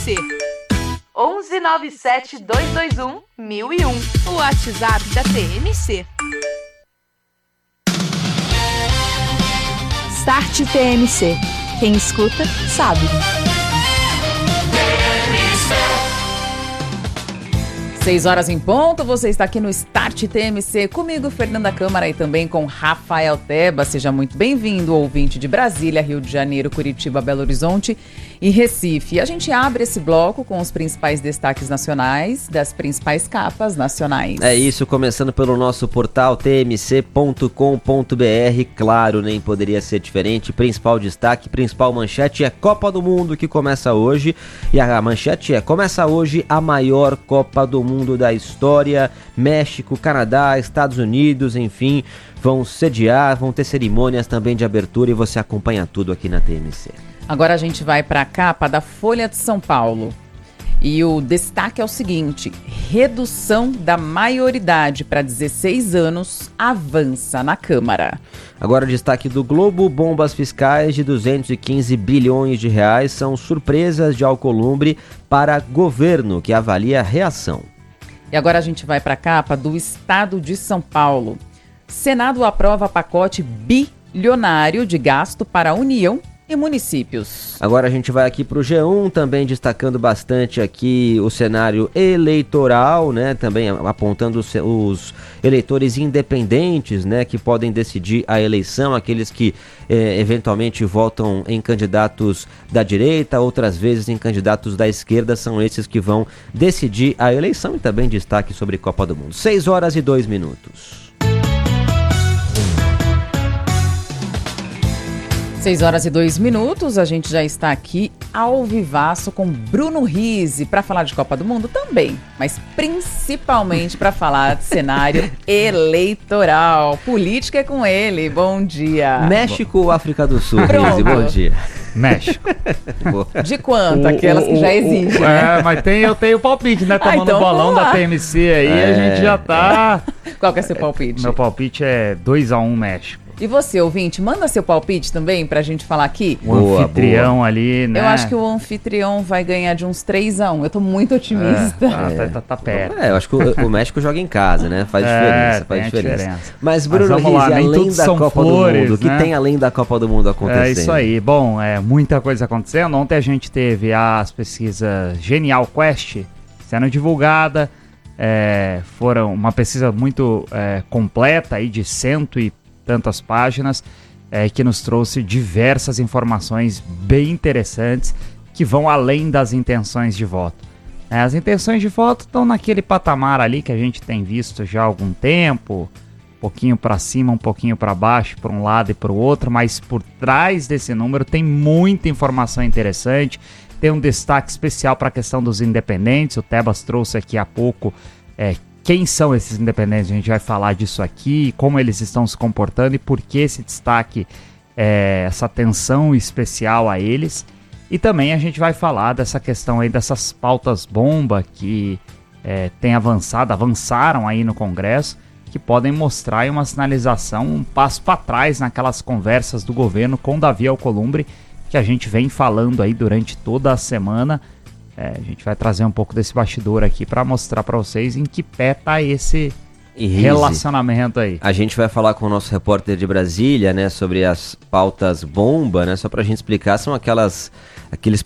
TMC. 1197-221-1001. O WhatsApp da TMC. Start TMC. Quem escuta, sabe. 6 horas em ponto, você está aqui no Start TMC, comigo, Fernanda Câmara, e também com Rafael Teba. Seja muito bem-vindo, ouvinte de Brasília, Rio de Janeiro, Curitiba, Belo Horizonte e Recife. A gente abre esse bloco com os principais destaques nacionais das principais capas nacionais. É isso, começando pelo nosso portal tmc.com.br. Claro, nem poderia ser diferente. Principal destaque, principal manchete é Copa do Mundo, que começa hoje. E a manchete é: começa hoje a maior Copa do Mundo da história. México, Canadá, Estados Unidos, enfim, vão sediar, vão ter cerimônias também de abertura e você acompanha tudo aqui na TMC. Agora a gente vai para a capa da Folha de São Paulo. E o destaque é o seguinte: redução da maioridade para 16 anos avança na Câmara. Agora o destaque do Globo: bombas fiscais de 215 bilhões de reais são surpresas de Alcolumbre para governo, que avalia a reação. E agora a gente vai para a capa do Estado de São Paulo. Senado aprova pacote bilionário de gasto para a União e municípios. Agora a gente vai aqui para o G1, também destacando bastante aqui o cenário eleitoral, né? Também apontando os eleitores independentes, né? Que podem decidir a eleição, aqueles que eventualmente votam em candidatos da direita, outras vezes em candidatos da esquerda, são esses que vão decidir a eleição. E também destaque sobre Copa do Mundo. 6 horas e 2 minutos. 6 horas e 2 minutos, a gente já está aqui ao vivaço com Bruno Rizzi para falar de Copa do Mundo também, mas principalmente para falar de cenário eleitoral. Política é com ele, bom dia. México ou África do Sul, Rizzi, bom dia. México. De quanto? Aquelas que já existem, né? Mas eu tenho palpite, né? Tomando então o bolão da TMC aí, a gente já tá... Qual que é seu palpite? Meu palpite é 2-1 México. E você, ouvinte, manda seu palpite também pra gente falar aqui. O anfitrião ali, né? Eu acho que o anfitrião vai ganhar de uns 3-1. Eu tô muito otimista. Tá perto. Eu acho que o México joga em casa, né? Faz diferença. Mas Bruno Rizzi, além da Copa do Mundo, o que tem além da Copa do Mundo acontecendo? É isso aí. Bom, muita coisa acontecendo. Ontem a gente teve as pesquisas Genial Quest sendo divulgada. Foram uma pesquisa muito completa aí de 100 e tantas páginas, que nos trouxe diversas informações bem interessantes que vão além das intenções de voto. As intenções de voto estão naquele patamar ali que a gente tem visto já há algum tempo, um pouquinho para cima, um pouquinho para baixo, para um lado e para o outro, mas por trás desse número tem muita informação interessante. Tem um destaque especial para a questão dos independentes. O Tebas trouxe aqui há pouco quem são esses independentes. A gente vai falar disso aqui, como eles estão se comportando e por que esse destaque, essa atenção especial a eles. E também a gente vai falar dessa questão aí dessas pautas bomba que avançaram aí no Congresso, que podem mostrar aí uma sinalização, um passo para trás naquelas conversas do governo com Davi Alcolumbre, que a gente vem falando aí durante toda a semana. A gente vai trazer um pouco desse bastidor aqui para mostrar para vocês em que pé tá esse relacionamento aí. A gente vai falar com o nosso repórter de Brasília, né, sobre as pautas bomba, né, só pra gente explicar, são aqueles